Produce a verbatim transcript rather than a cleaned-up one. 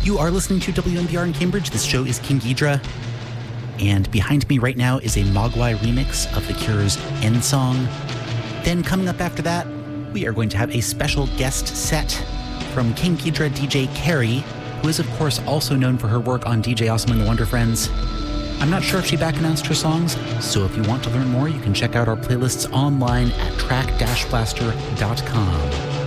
You are listening to W M B R in Cambridge. This show is King Ghidra. And behind me right now is a Mogwai remix of The Cure's End Song. Then coming up after that, we are going to have a special guest set from King Ghidra D J Carrie, who is of course also known for her work on D J Awesome and the Wonder Friends. I'm not sure if she back announced her songs, so if you want to learn more, you can check out our playlists online at track dash blaster dot com.